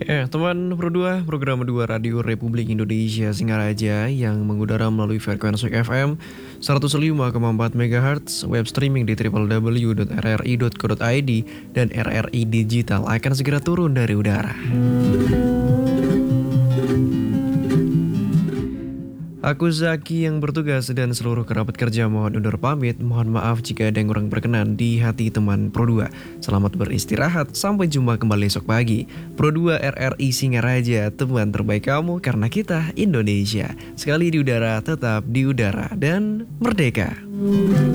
Teman Pro 2, program 2 Radio Republik Indonesia Singaraja yang mengudara melalui frekuensi FM 105,4 MHz, web streaming di www.rri.co.id dan RRI Digital akan segera turun dari udara. Aku Zaki yang bertugas dan seluruh kerabat kerja mohon undur pamit. Mohon maaf jika ada yang kurang berkenan di hati teman Pro 2. Selamat beristirahat, sampai jumpa kembali esok pagi. Pro 2 RRI Singaraja, teman terbaik kamu karena kita Indonesia. Sekali di udara, tetap di udara dan merdeka.